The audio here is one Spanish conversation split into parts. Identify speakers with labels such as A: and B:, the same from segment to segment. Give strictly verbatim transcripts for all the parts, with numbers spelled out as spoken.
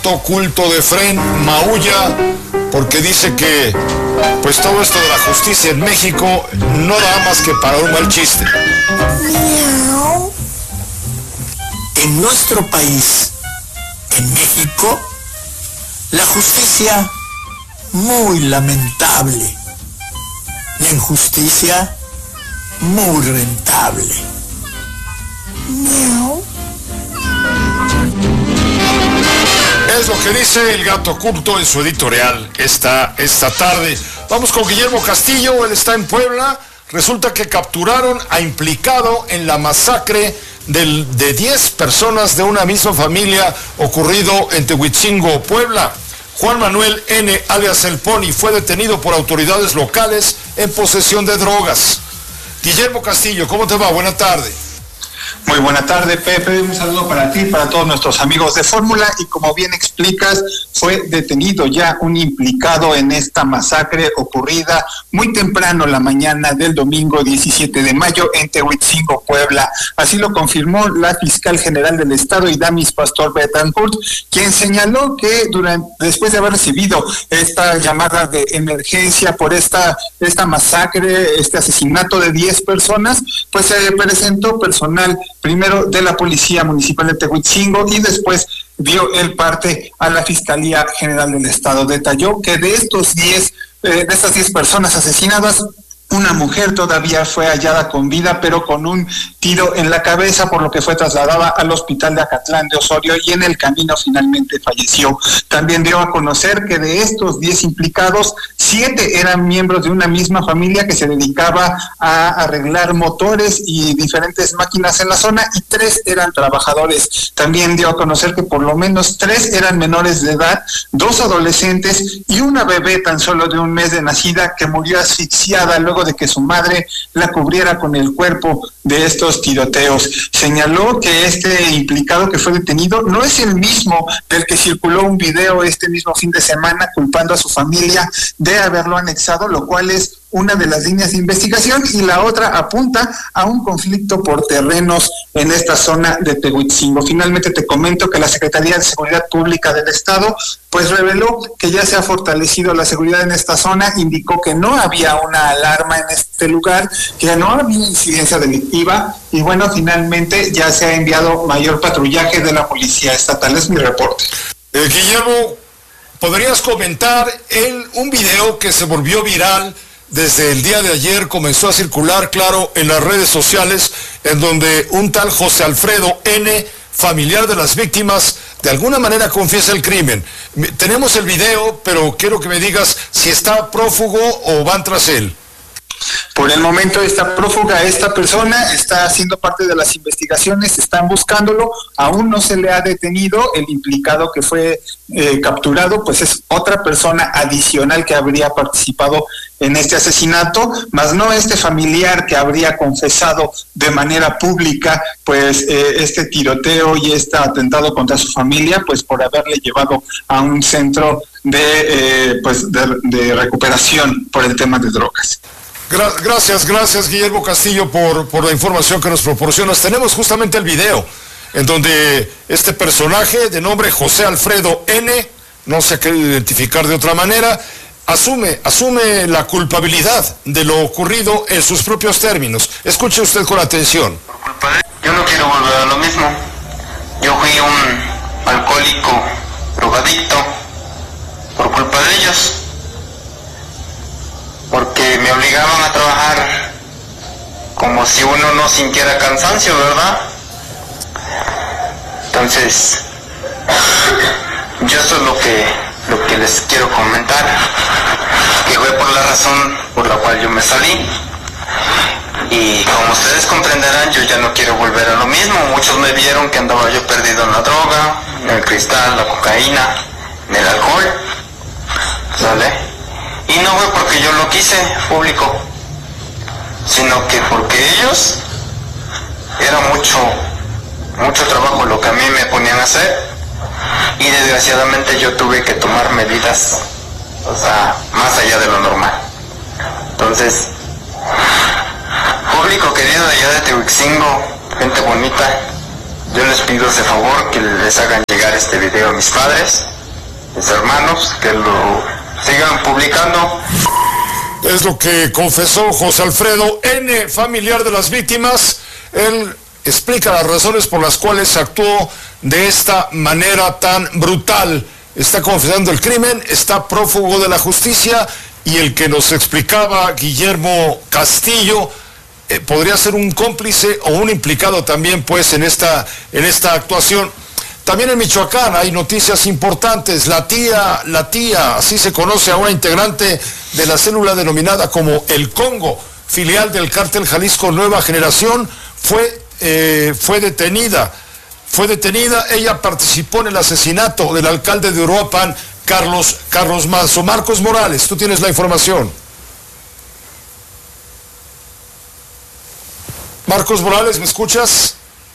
A: Culto de Fren maulla porque dice que pues todo esto de la justicia en México no da más que para un mal chiste.
B: En nuestro país, en México, la justicia muy lamentable, la injusticia muy rentable. Miau.
A: Es lo que dice el Gato Culto en su editorial esta, esta tarde. Vamos con Guillermo Castillo, él está en Puebla. Resulta que capturaron a implicado en la masacre del, de diez personas de una misma familia ocurrido en Tehuitzingo, Puebla. Juan Manuel N., alias El Pony, fue detenido por autoridades locales en posesión de drogas. Guillermo Castillo, ¿cómo te va? Buena tarde.
C: Muy buena tarde, Pepe. Un saludo para ti, para todos nuestros amigos de Fórmula. Y como bien explicas, fue detenido ya un implicado en esta masacre ocurrida muy temprano la mañana del domingo diecisiete de mayo en Tehuitzingo, Puebla. Así lo confirmó la fiscal general del estado, Idamis Pastor Betancourt, quien señaló que durante, después de haber recibido esta llamada de emergencia por esta, esta masacre, este asesinato de diez personas, pues se presentó personal primero de la Policía Municipal de Tehuitzingo y después dio el parte a la Fiscalía General del Estado. Detalló que de estos diez, eh, de estas diez personas asesinadas, una mujer todavía fue hallada con vida, pero con un tiro en la cabeza, por lo que fue trasladada al hospital de Acatlán de Osorio y en el camino finalmente falleció. También dio a conocer que de estos diez implicados, siete eran miembros de una misma familia que se dedicaba a arreglar motores y diferentes máquinas en la zona, y tres eran trabajadores. También dio a conocer que por lo menos tres eran menores de edad, dos adolescentes y una bebé tan solo de un mes de nacida que murió asfixiada luego de que su madre la cubriera con el cuerpo de estos tiroteos. Señaló que este implicado que fue detenido no es el mismo del que circuló un video este mismo fin de semana culpando a su familia de haberlo anexado, lo cual es una de las líneas de investigación, y la otra apunta a un conflicto por terrenos en esta zona de Tehuitzingo. Finalmente te comento que la Secretaría de Seguridad Pública del Estado pues reveló que ya se ha fortalecido la seguridad en esta zona, indicó que no había una alarma en este lugar, que no había incidencia delictiva, y bueno, finalmente ya se ha enviado mayor patrullaje de la Policía Estatal. Es mi reporte.
A: Eh, Guillermo, ¿podrías comentar el, un video que se volvió viral desde el día de ayer, comenzó a circular, claro, en las redes sociales, en donde un tal José Alfredo N., familiar de las víctimas, de alguna manera confiesa el crimen? Tenemos el video, pero quiero que me digas si está prófugo o van tras él.
C: Por el momento está prófuga esta persona, está haciendo parte de las investigaciones, están buscándolo, aún no se le ha detenido. El implicado que fue eh, capturado pues es otra persona adicional que habría participado en este asesinato, más no este familiar que habría confesado de manera pública pues eh, este tiroteo y este atentado contra su familia, pues por haberle llevado a un centro de, eh, pues de, de recuperación por el tema de drogas.
A: Gracias, gracias Guillermo Castillo por, por la información que nos proporcionas. Tenemos justamente el video en donde este personaje de nombre José Alfredo N., no se quiere identificar de otra manera, asume, asume la culpabilidad de lo ocurrido en sus propios términos. Escuche usted con atención.
D: Yo no quiero volver a lo mismo. Yo fui un alcohólico, drogadicto, por culpa de ellos. Porque me obligaban a trabajar como si uno no sintiera cansancio, ¿verdad? Entonces, yo eso es lo que, lo que les quiero comentar, que fue por la razón por la cual yo me salí. Y como ustedes comprenderán, yo ya no quiero volver a lo mismo. Muchos me vieron que andaba yo perdido en la droga, en el cristal, la cocaína, en el alcohol, ¿sale? Y no fue porque yo lo quise, público, sino que porque ellos, era mucho, mucho trabajo lo que a mí me ponían a hacer, y desgraciadamente yo tuve que tomar medidas, o sea, más allá de lo normal. Entonces, público querido de allá de Tehuitzingo, gente bonita, yo les pido ese favor que les hagan llegar este video a mis padres, mis hermanos, que lo sigan publicando.
A: Es lo que confesó José Alfredo N., familiar de las víctimas. Él explica las razones por las cuales actuó de esta manera tan brutal. Está confesando el crimen, está prófugo de la justicia, y el que nos explicaba Guillermo Castillo eh, podría ser un cómplice o un implicado también pues en esta, en esta actuación. También en Michoacán hay noticias importantes. La tía, la tía, así se conoce a una integrante de la célula denominada como El Congo, filial del cártel Jalisco Nueva Generación, fue, eh, fue detenida. Fue detenida, ella participó en el asesinato del alcalde de Uruapan, Carlos, Carlos Manso. Marcos Morales, tú tienes la información. Marcos Morales, ¿me escuchas?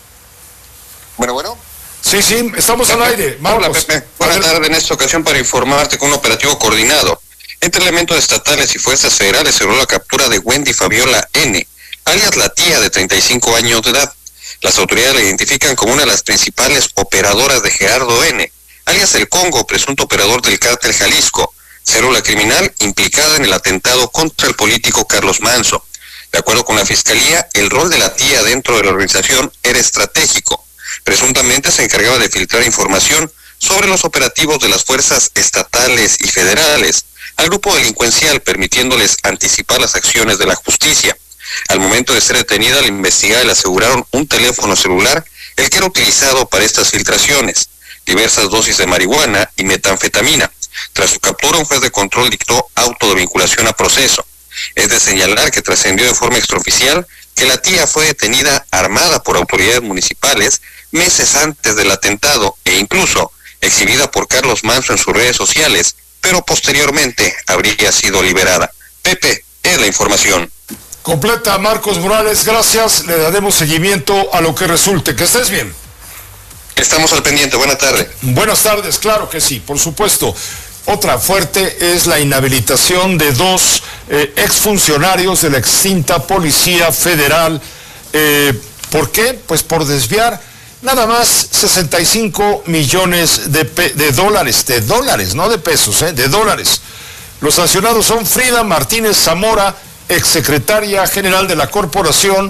E: Bueno, bueno.
A: Sí, sí, estamos al aire.
E: Hola, Pepe. Buenas tardes. En esta ocasión para informarte con un operativo coordinado entre elementos estatales y fuerzas federales se logró la captura de Wendy Fabiola N., alias la tía, de treinta y cinco años de edad. Las autoridades la identifican como una de las principales operadoras de Gerardo N., alias El Congo, presunto operador del cártel Jalisco, célula criminal implicada en el atentado contra el político Carlos Manso. De acuerdo con la Fiscalía, el rol de la tía dentro de la organización era estratégico. Presuntamente se encargaba de filtrar información sobre los operativos de las fuerzas estatales y federales al grupo delincuencial, permitiéndoles anticipar las acciones de la justicia. Al momento de ser detenida, la investigada le aseguraron un teléfono celular, el que era utilizado para estas filtraciones, diversas dosis de marihuana y metanfetamina. Tras su captura, un juez de control dictó auto de vinculación a proceso. Es de señalar que trascendió de forma extraoficial que la tía fue detenida armada por autoridades municipales meses antes del atentado e incluso exhibida por Carlos Manso en sus redes sociales, pero posteriormente habría sido liberada. Pepe, es la información.
A: Completa Marcos Morales, gracias. Le daremos seguimiento a lo que resulte. Que estés bien.
E: Estamos al pendiente. Buenas tardes.
A: Buenas tardes, claro que sí, por supuesto. Otra fuerte es la inhabilitación de dos eh, exfuncionarios de la extinta Policía Federal. Eh, ¿Por qué? Pues por desviar nada más sesenta y cinco millones de, de dólares, de dólares, no de pesos, eh, de dólares. Los sancionados son Frida Martínez Zamora, exsecretaria general de la corporación,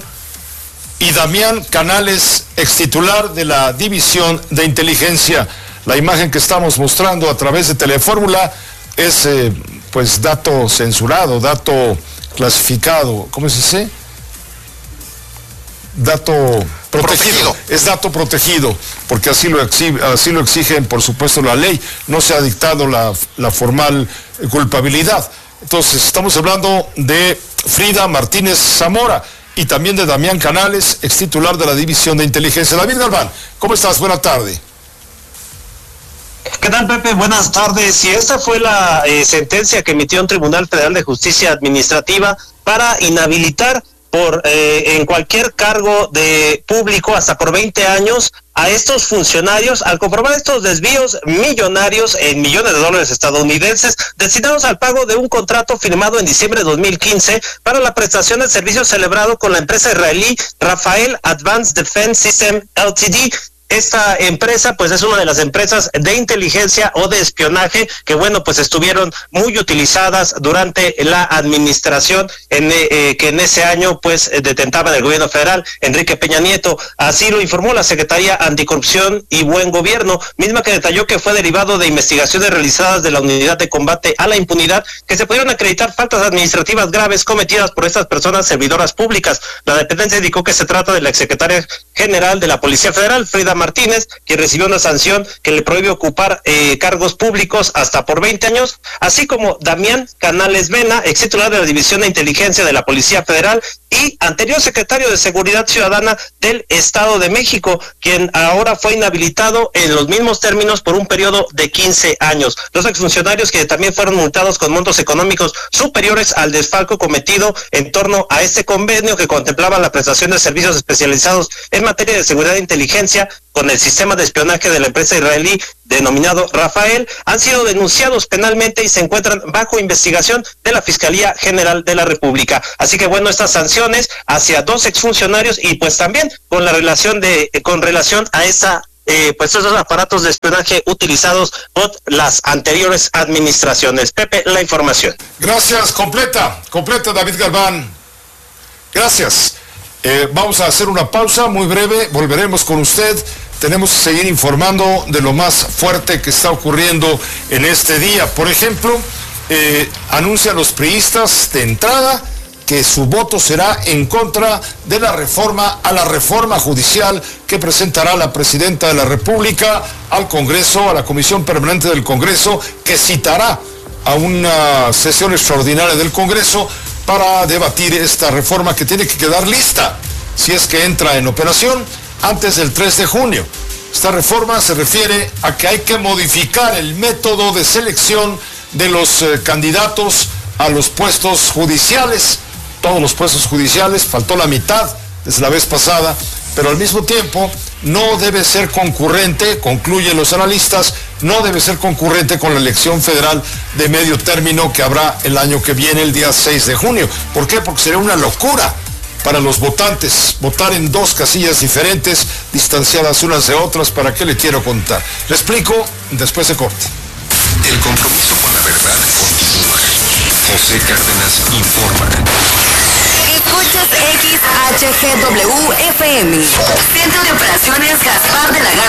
A: y Damián Canales, extitular de la División de Inteligencia. La imagen que estamos mostrando a través de Telefórmula es eh, pues dato censurado, dato clasificado, ¿cómo se dice? Dato protegido. protegido. Es dato protegido, porque así lo, exige, así lo exigen, por supuesto, la ley. No se ha dictado la, la formal culpabilidad. Entonces, estamos hablando de Frida Martínez Zamora y también de Damián Canales, extitular de la División de Inteligencia. David Galván, ¿cómo estás? Buena tarde.
F: ¿Qué tal, Pepe? Buenas tardes. Y esta fue la eh, sentencia que emitió un Tribunal Federal de Justicia Administrativa para inhabilitar por eh, en cualquier cargo de público hasta por veinte años a estos funcionarios al comprobar estos desvíos millonarios en millones de dólares estadounidenses destinados al pago de un contrato firmado en diciembre de dos mil quince para la prestación de servicios celebrado con la empresa israelí Rafael Advanced Defense System L T D. Esta empresa pues es una de las empresas de inteligencia o de espionaje que bueno pues estuvieron muy utilizadas durante la administración en, eh, que en ese año pues detentaba el gobierno federal Enrique Peña Nieto. Así lo informó la Secretaría Anticorrupción y Buen Gobierno, misma que detalló que fue derivado de investigaciones realizadas de la Unidad de Combate a la Impunidad que se pudieron acreditar faltas administrativas graves cometidas por estas personas servidoras públicas. La dependencia indicó que se trata de la exsecretaria general de la Policía Federal, Frida Martínez, quien recibió una sanción que le prohíbe ocupar eh, cargos públicos hasta por veinte años, así como Damián Canales Vena, ex titular de la División de Inteligencia de la Policía Federal y anterior secretario de Seguridad Ciudadana del Estado de México, quien ahora fue inhabilitado en los mismos términos por un periodo de quince años. Los exfuncionarios que también fueron multados con montos económicos superiores al desfalco cometido en torno a este convenio que contemplaba la prestación de servicios especializados en materia de seguridad e inteligencia con el sistema de espionaje de la empresa israelí denominado Rafael, han sido denunciados penalmente y se encuentran bajo investigación de la Fiscalía General de la República. Así que bueno, estas sanciones hacia dos exfuncionarios y pues también con la relación de con relación a esa eh, pues esos aparatos de espionaje utilizados por las anteriores administraciones. Pepe, la información.
A: Gracias, completa, completa David Galván. Gracias. Eh, vamos a hacer una pausa muy breve, volveremos con usted. Tenemos que seguir informando de lo más fuerte que está ocurriendo en este día. Por ejemplo, eh, anuncian los priistas de entrada que su voto será en contra de la reforma a la reforma judicial que presentará la presidenta de la República al Congreso, a la Comisión Permanente del Congreso, que citará a una sesión extraordinaria del Congreso para debatir esta reforma que tiene que quedar lista, si es que entra en operación, antes del tres de junio. Esta reforma se refiere a que hay que modificar el método de selección de los eh, candidatos a los puestos judiciales, todos los puestos judiciales, faltó la mitad desde la vez pasada, pero al mismo tiempo no debe ser concurrente, concluyen los analistas, no debe ser concurrente con la elección federal de medio término que habrá el año que viene, el día seis de junio. ¿Por qué? Porque sería una locura para los votantes votar en dos casillas diferentes, distanciadas unas de otras. ¿Para qué le quiero contar? Le explico después de corte.
G: El compromiso con la verdad continúa. José Cárdenas informa.
H: Escuchas X H G W F M, Centro de Operaciones Gaspar de la Garza.